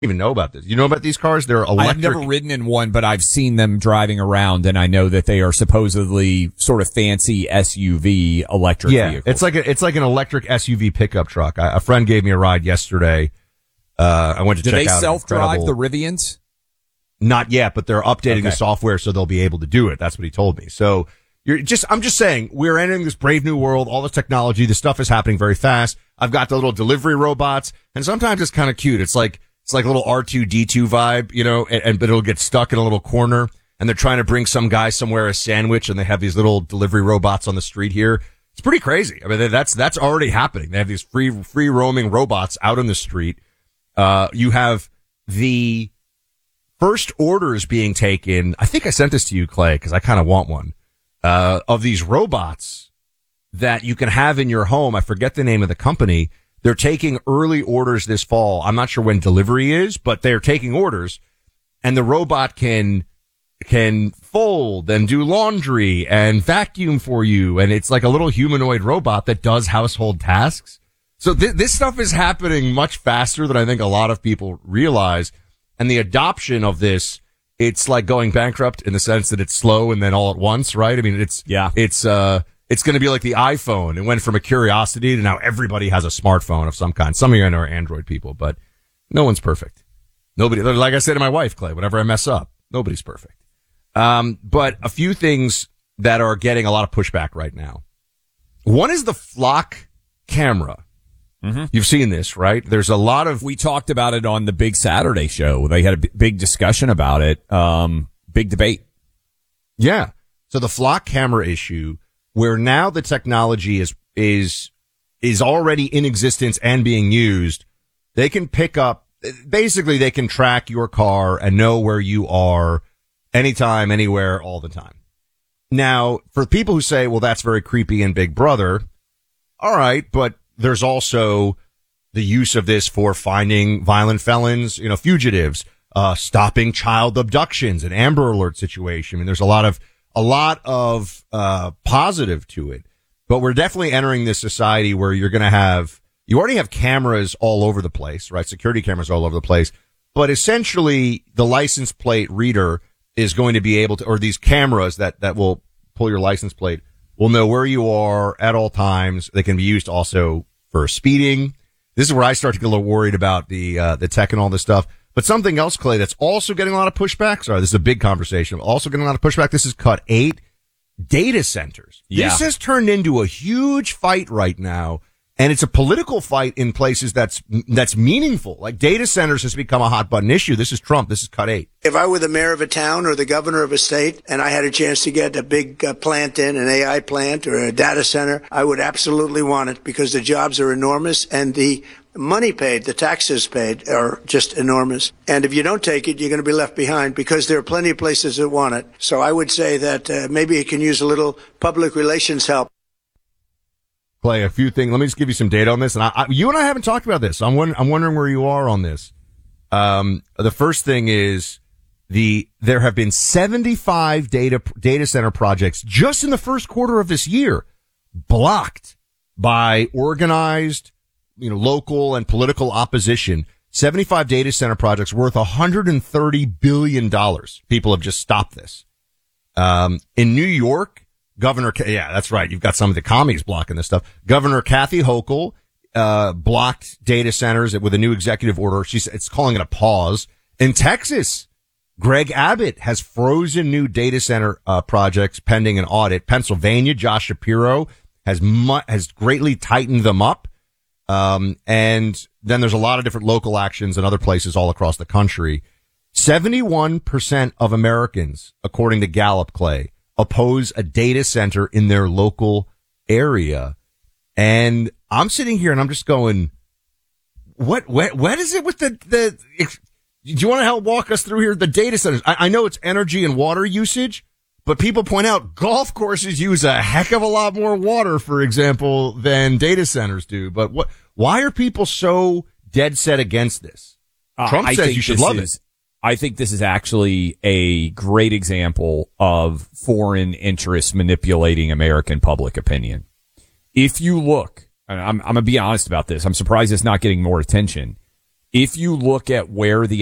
even know about this. You know about these cars? They're electric. I've never ridden in one, but I've seen them driving around, and I know that they are supposedly sort of fancy SUV electric vehicles. It's like an electric SUV pickup truck. A friend gave me a ride yesterday. I went to check out. Do they self-drive the Rivians? Not yet, but they're updating the software so they'll be able to do it. That's what he told me. So I'm just saying, we're entering this brave new world, all this technology, this stuff is happening very fast. I've got the little delivery robots, and sometimes it's kind of cute. It's like a little R2-D2 vibe, you know, but it'll get stuck in a little corner, and they're trying to bring some guy somewhere a sandwich, and they have these little delivery robots on the street here. It's pretty crazy. I mean, that's already happening. They have these free roaming robots out on the street. You have the first orders being taken. I think I sent this to you, Clay, because I kind of want one, of these robots that you can have in your home. I forget the name of the company. They're taking early orders this fall. I'm not sure when delivery is, but they're taking orders, and the robot can fold and do laundry and vacuum for you. And it's like a little humanoid robot that does household tasks. So this stuff is happening much faster than I think a lot of people realize. And the adoption of this, it's like going bankrupt in the sense that it's slow and then all at once, right? I mean, it's going to be like the iPhone. It went from a curiosity to now everybody has a smartphone of some kind. Some of you I know are Android people, but no one's perfect. Nobody, like I said to my wife, Clay, whenever I mess up, nobody's perfect. But a few things that are getting a lot of pushback right now. One is the Flock camera. Mm-hmm. You've seen this, right? There's a lot of... We talked about it on the Big Saturday show. They had a big discussion about it. Big debate. Yeah. So the Flock camera issue, where now the technology is already in existence and being used, they can pick up, basically they can track your car and know where you are anytime, anywhere, all the time. Now, for people who say, well, that's very creepy and Big Brother, all right, but there's also the use of this for finding violent felons, you know, fugitives, stopping child abductions, an Amber Alert situation. I mean, there's a lot of positive to it, but we're definitely entering this society where you already have cameras all over the place, right? Security cameras all over the place, but essentially the license plate reader is going to be able to, or these cameras that will pull your license plate will know where you are at all times. They can be used also for speeding. This is where I start to get a little worried about the tech and all this stuff. But something else, Clay, that's also getting a lot of pushback. Sorry, this is a big conversation. Also getting a lot of pushback. This is Cut 8. Data centers. Yeah. This has turned into a huge fight right now. And it's a political fight in places that's meaningful. Like data centers has become a hot button issue. This is Trump. This is Cut 8. If I were the mayor of a town or the governor of a state and I had a chance to get a big plant in, an AI plant or a data center, I would absolutely want it because the jobs are enormous and the money paid, the taxes paid are just enormous. And if you don't take it, you're going to be left behind because there are plenty of places that want it. So I would say that maybe it can use a little public relations help. Clay, a few things. Let me just give you some data on this. And you and I haven't talked about this. I'm wondering where you are on this. The first thing is there have been 75 data center projects just in the first quarter of this year blocked by organized, local and political opposition. 75 data center projects worth $130 billion. People have just stopped this. In New York, yeah, that's right. You've got some of the commies blocking this stuff. Governor Kathy Hochul, blocked data centers with a new executive order. It's calling it a pause. In Texas, Greg Abbott has frozen new data center, projects pending an audit. Pennsylvania, Josh Shapiro has greatly tightened them up. And then there's a lot of different local actions in other places all across the country. 71% of Americans, according to Gallup, Clay, oppose a data center in their local area. And I'm sitting here and I'm just going, what is it with do you want to help walk us through here? The data centers. I know it's energy and water usage, but people point out golf courses use a heck of a lot more water, for example, than data centers do. But why are people so dead set against this? Trump says you should love it. I think this is actually a great example of foreign interests manipulating American public opinion. If you look, and I'm going to be honest about this, I'm surprised it's not getting more attention. if you look at where the